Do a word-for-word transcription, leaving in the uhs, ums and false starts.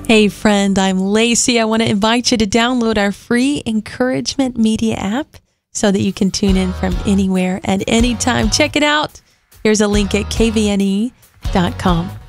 Hey friend, I'm Lacey. I want to invite you to download our free Encouragement Media app so that you can tune in from anywhere at any time. Check it out. Here's a link at k v n e dot com.